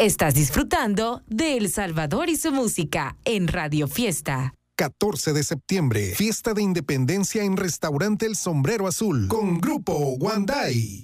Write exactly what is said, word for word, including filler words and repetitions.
Estás disfrutando de El Salvador y su música en Radio Fiesta. catorce de septiembre, fiesta de independencia en Restaurante El Sombrero Azul con Grupo Wandai.